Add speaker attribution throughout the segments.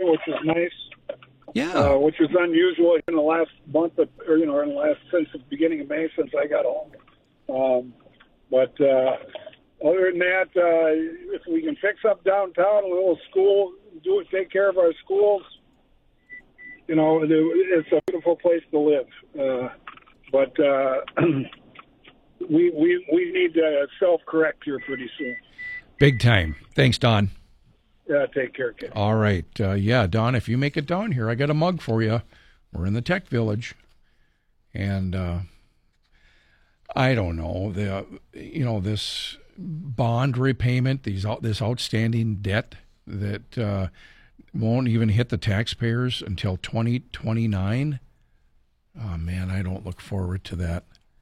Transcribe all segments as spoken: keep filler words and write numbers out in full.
Speaker 1: which is nice.
Speaker 2: Yeah.
Speaker 1: Uh, which was unusual in the last month, of, or, you know, in the last, since the beginning of May, since I got home. Um, but uh, other than that, uh, if we can fix up downtown, a little school, do it, take care of our schools, you know, it's a beautiful place to live. Uh, but uh, we, we, we need to self-correct here pretty soon.
Speaker 2: Big time. Thanks, Don.
Speaker 1: Yeah, take care, kid.
Speaker 2: All right. Uh, yeah, Don, if you make it down here, I got a mug for you. We're in the Tech Village. And uh, I don't know, the you know, this bond repayment, these this outstanding debt that uh, won't even hit the taxpayers until twenty twenty-nine. Oh, man, I don't look forward to that.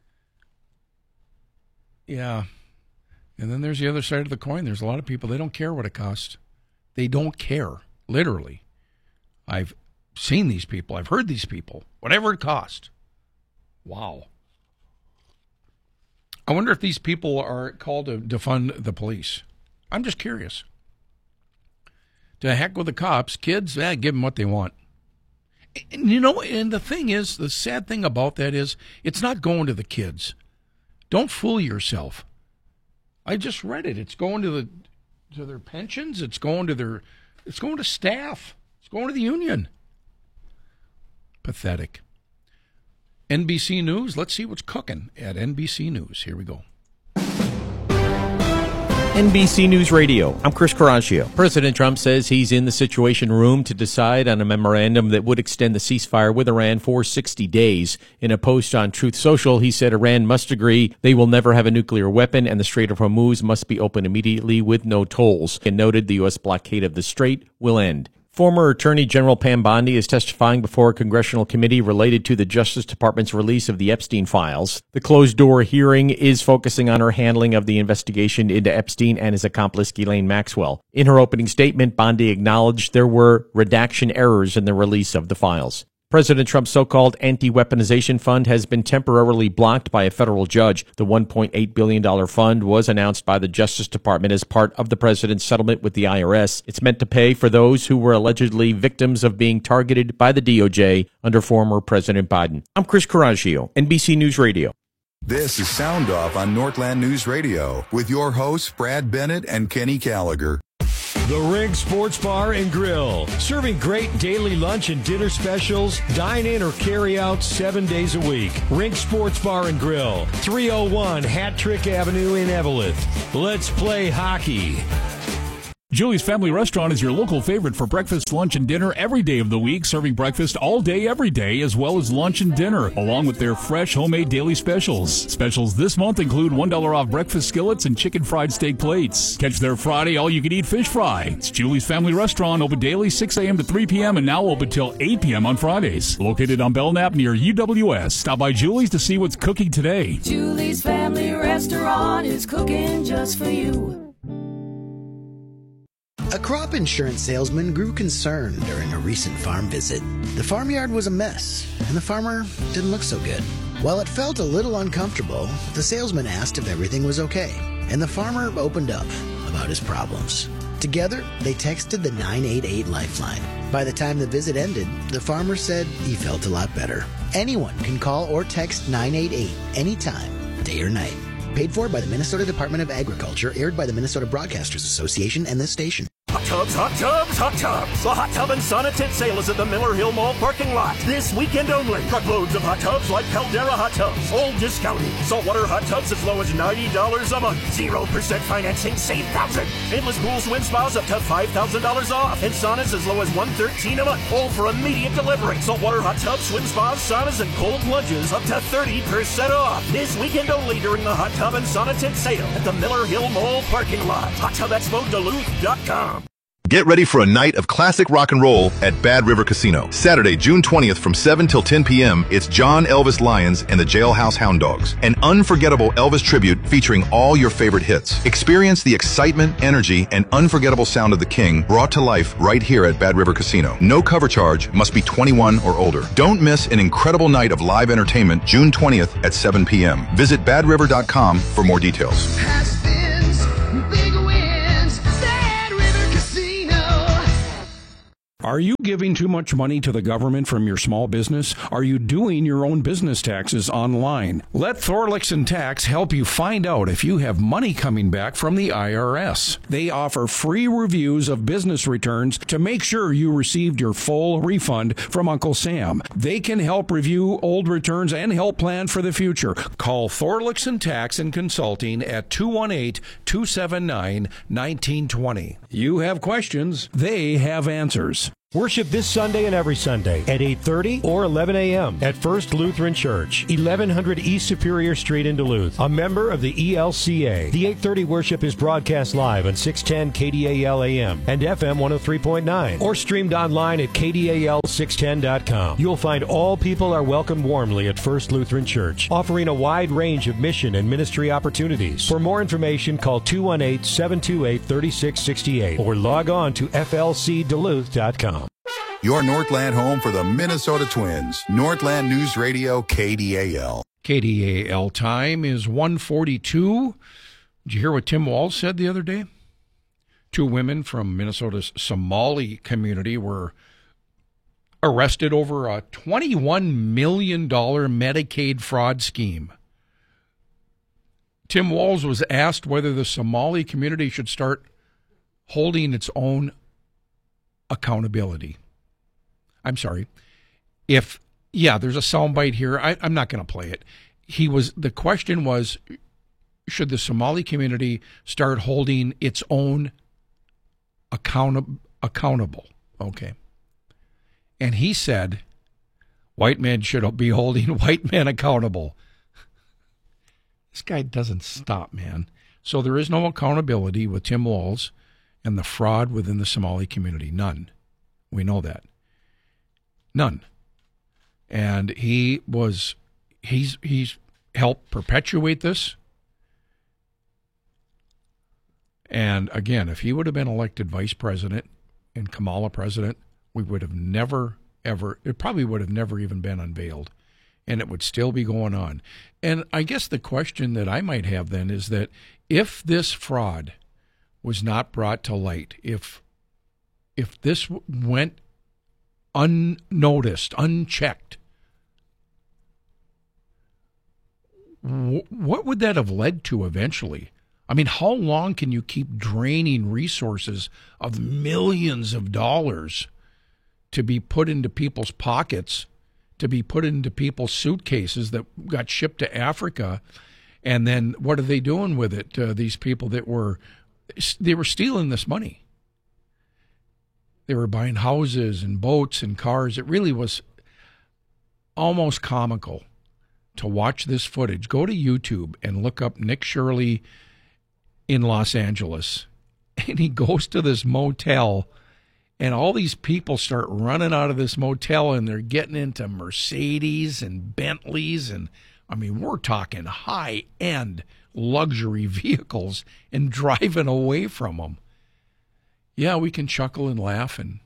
Speaker 2: Yeah. And then there's the other side of the coin. There's a lot of people, they don't care what it costs. They don't care, literally. I've seen these people. I've heard these people. Whatever it costs. Wow. I wonder if these people are called to defund the police. I'm just curious. To heck with the cops. Kids, eh, give them what they want. And, you know, and the thing is, the sad thing about that is, it's not going to the kids. Don't fool yourself. I just read it. It's going to the to their pensions. It's going to their. It's going to staff. It's going to the union. Pathetic. N B C News. Let's see what's cooking at N B C News. Here we go.
Speaker 3: N B C News Radio. I'm Chris Coraggio. President Trump says he's in the Situation Room to decide on a memorandum that would extend the ceasefire with Iran for sixty days. In a post on Truth Social, he said Iran must agree they will never have a nuclear weapon and the Strait of Hormuz must be opened immediately with no tolls, and noted the U S blockade of the strait will end. Former Attorney General Pam Bondi is testifying before a congressional committee related to the Justice Department's release of the Epstein files. The closed-door hearing is focusing on her handling of the investigation into Epstein and his accomplice Ghislaine Maxwell. In her opening statement, Bondi acknowledged there were redaction errors in the release of the files. President Trump's so-called anti-weaponization fund has been temporarily blocked by a federal judge. The one point eight billion dollars fund was announced by the Justice Department as part of the president's settlement with the I R S. It's meant to pay for those who were allegedly victims of being targeted by the D O J under former President Biden. I'm Chris Coraggio, N B C News Radio.
Speaker 4: This is Sound Off on Northland News Radio with your hosts Brad Bennett and Kenny Gallagher.
Speaker 5: The Rink Sports Bar and Grill, serving great daily lunch and dinner specials, dine in or carry out seven days a week. Rink Sports Bar and Grill, three oh one Hat Trick Avenue in Eveleth. Let's play hockey.
Speaker 6: Julie's Family Restaurant is your local favorite for breakfast, lunch, and dinner every day of the week, serving breakfast all day, every day, as well as lunch and dinner, along with their fresh homemade daily specials. Specials this month include one dollar off breakfast skillets and chicken fried steak plates. Catch their Friday all-you-can-eat fish fry. It's Julie's Family Restaurant, open daily six a.m. to three p.m. and now open till eight p.m. on Fridays. Located on Belknap near U W S. Stop by Julie's to see what's cooking today.
Speaker 7: Julie's Family Restaurant is cooking just for you.
Speaker 8: A crop insurance salesman grew concerned during a recent farm visit. The farmyard was a mess, and the farmer didn't look so good. While it felt a little uncomfortable, the salesman asked if everything was okay, and the farmer opened up about his problems. Together, they texted the nine eight eight Lifeline. By the time the visit ended, the farmer said he felt a lot better. Anyone can call or text nine eight eight anytime, day or night. Paid for by the Minnesota Department of Agriculture, aired by the Minnesota Broadcasters Association and this station.
Speaker 9: Hot tubs, hot tubs, hot tubs. The Hot Tub and Sauna Tent Sale is at the Miller Hill Mall parking lot. This weekend only. Truckloads of hot tubs like Caldera Hot Tubs. All discounted. Saltwater hot tubs as low as ninety dollars a month. zero percent financing, save thousands. Endless pool swim spas up to five thousand dollars off. And saunas as low as one hundred thirteen dollars a month. All for immediate delivery. Saltwater hot tubs, swim spas, saunas, and cold plunges up to thirty percent off. This weekend only during the Hot Tub and Sauna Tent Sale at the Miller Hill Mall parking lot. hot tub expo duluth dot com.
Speaker 10: Get ready for a night of classic rock and roll at Bad River Casino. Saturday, June twentieth from seven till ten p.m., it's John Elvis Lyons and the Jailhouse Hound Dogs. An unforgettable Elvis tribute featuring all your favorite hits. Experience the excitement, energy, and unforgettable sound of the King brought to life right here at Bad River Casino. No cover charge, must be twenty-one or older. Don't miss an incredible night of live entertainment June twentieth at seven p.m. Visit bad river dot com for more details.
Speaker 2: Are you giving too much money to the government from your small business? Are you doing your own business taxes online? Let Thorlickson Tax help you find out if you have money coming back from the I R S. They offer free reviews of business returns to make sure you received your full refund from Uncle Sam. They can help review old returns and help plan for the future. Call Thorlickson Tax and Consulting at two one eight, two seven nine, one nine two zero. You have questions, they have answers.
Speaker 5: Worship this Sunday and every Sunday at eight thirty or eleven a.m. at First Lutheran Church, eleven hundred East Superior Street in Duluth, a member of the E L C A. The eight thirty worship is broadcast live on six ten K D A L A M and F M one oh three point nine or streamed online at K D A L six ten dot com. You'll find all people are welcomed warmly at First Lutheran Church, offering a wide range of mission and ministry opportunities. For more information, call two one eight, seven two eight, three six six eight or log on to F L C Duluth dot com.
Speaker 4: Your Northland home for the Minnesota Twins. Northland News Radio, K D A L.
Speaker 2: K D A L time is one forty-two. Did you hear what Tim Walz said the other day? Two women from Minnesota's Somali community were arrested over a twenty-one million dollars Medicaid fraud scheme. Tim Walz was asked whether the Somali community should start holding its own accountability. I'm sorry. If, yeah, there's a soundbite here. I, I'm not going to play it. He was, the question was, should the Somali community start holding its own account, accountable? Okay. And he said, white men should be holding white men accountable. This guy doesn't stop, man. So there is no accountability with Tim Walz and the fraud within the Somali community. None. We know that. None. And he was, he's, he's helped perpetuate this. And again, if he would have been elected vice president and Kamala president, we would have never, ever, it probably would have never even been unveiled. And it would still be going on. And I guess the question that I might have then is that if this fraud was not brought to light, if if this went unnoticed, unchecked, what would that have led to eventually? I mean, how long can you keep draining resources of millions of dollars to be put into people's pockets, to be put into people's suitcases that got shipped to Africa? And then what are they doing with it? Uh, these people that were, they were stealing this money. They were buying houses and boats and cars. It really was almost comical to watch this footage. Go to YouTube and look up Nick Shirley in Los Angeles. And he goes to this motel, and all these people start running out of this motel, and they're getting into Mercedes and Bentleys. And, I mean, we're talking high-end luxury vehicles and driving away from them. Yeah, we can chuckle and laugh, and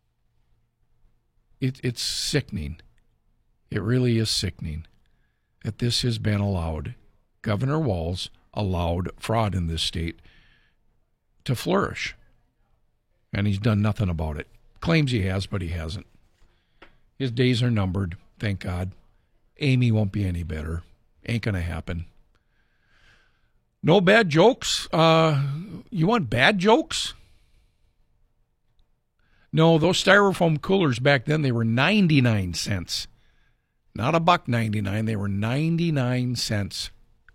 Speaker 2: it, it's sickening. It really is sickening that this has been allowed. Governor Walz allowed fraud in this state to flourish, and he's done nothing about it. Claims he has, but he hasn't. His days are numbered, thank God. Amy won't be any better. Ain't going to happen. No bad jokes? Uh, you want bad jokes? No, those styrofoam coolers back then, they were ninety-nine cents. Not a buck ninety-nine, they were ninety-nine cents.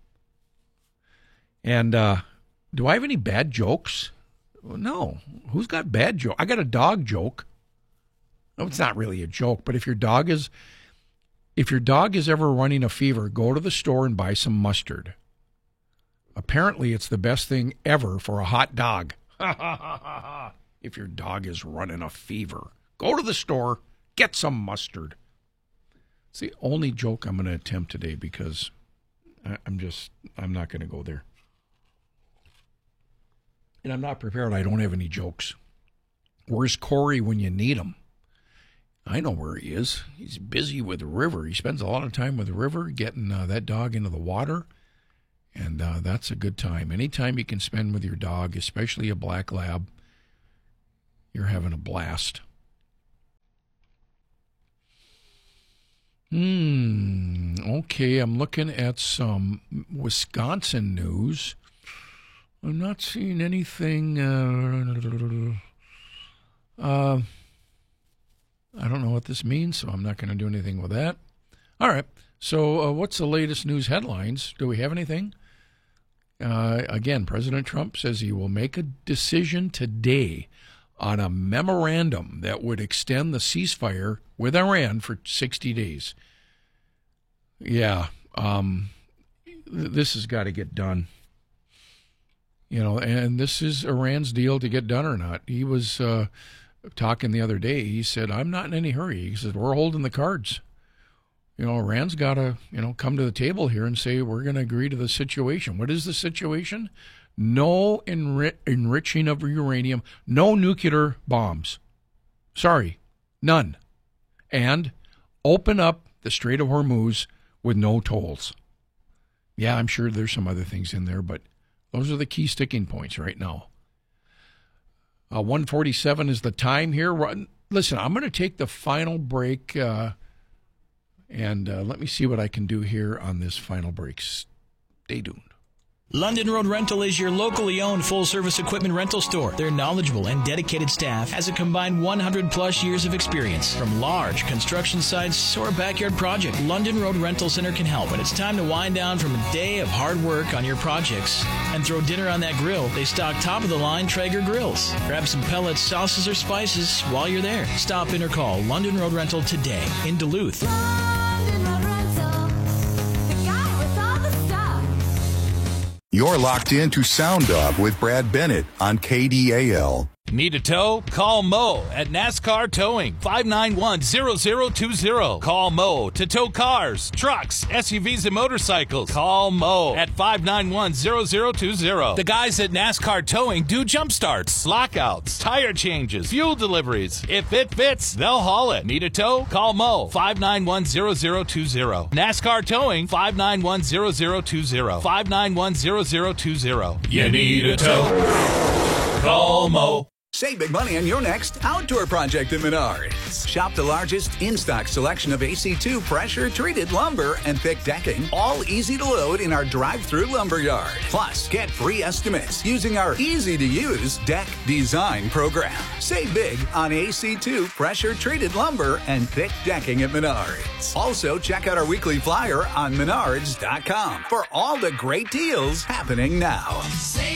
Speaker 2: And uh, do I have any bad jokes? Well, no. Who's got bad jokes? I got a dog joke. No, it's not really a joke, but if your dog is if your dog is ever running a fever, go to the store and buy some mustard. Apparently, it's the best thing ever for a hot dog. Ha ha ha ha ha. If your dog is running a fever, go to the store, get some mustard. It's the only joke I'm going to attempt today because I'm just, I'm not going to go there. And I'm not prepared. I don't have any jokes. Where's Corey when you need him? I know where he is. He's busy with the river. He spends a lot of time with the river, getting uh, that dog into the water. And uh, that's a good time. Anytime you can spend with your dog, especially a black lab, you're having a blast. Hmm. Okay, I'm looking at some Wisconsin news. I'm not seeing anything. Uh, uh, I don't know what this means, so I'm not going to do anything with that. All right. So, uh, what's the latest news headlines? Do we have anything? Uh, again, President Trump says he will make a decision today on a memorandum that would extend the ceasefire with Iran for sixty days. Yeah, um, th- this has got to get done. You know, and this is Iran's deal to get done or not. He was uh, talking the other day. He said, I'm not in any hurry. He said, we're holding the cards. You know, Iran's got to, you know, come to the table here and say, we're going to agree to the situation. What is the situation? No enri- enriching of uranium, no nuclear bombs. Sorry, none. And open up the Strait of Hormuz with no tolls. Yeah, I'm sure there's some other things in there, but those are the key sticking points right now. Uh, one forty-seven is the time here. Listen, I'm going to take the final break, uh, and uh, let me see what I can do here on this final break. Stay tuned.
Speaker 11: London Road Rental is your locally owned full-service equipment rental store. Their knowledgeable and dedicated staff has a combined one hundred plus years of experience. From large construction sites or a backyard project, London Road Rental Center can help. When it's time to wind down from a day of hard work on your projects and throw dinner on that grill, they stock top-of-the-line Traeger grills. Grab some pellets, sauces, or spices while you're there. Stop in or call London Road Rental today in Duluth.
Speaker 4: You're locked in to Sound Off with Brad Bennett on K D A L.
Speaker 12: Need a tow? Call Mo at NASCAR Towing, five nine one, zero zero two zero. Call Mo to tow cars, trucks, S U Vs, and motorcycles. Call Mo at five nine one, zero zero two zero. The guys at NASCAR Towing do jump starts, lockouts, tire changes, fuel deliveries. If it fits, they'll haul it. Need a tow? Call Mo, five nine one, zero zero two zero. NASCAR Towing, five nine one, zero zero two zero. five nine one, zero zero two zero.
Speaker 13: You need a tow? Call Mo.
Speaker 14: Save big money on your next outdoor project at Menards. Shop the largest in-stock selection of A C two pressure-treated lumber and thick decking, all easy to load in our drive-through lumber yard. Plus, get free estimates using our easy-to-use deck design program. Save big on A C two pressure-treated lumber and thick decking at Menards. Also, check out our weekly flyer on menards dot com for all the great deals happening now.
Speaker 7: Save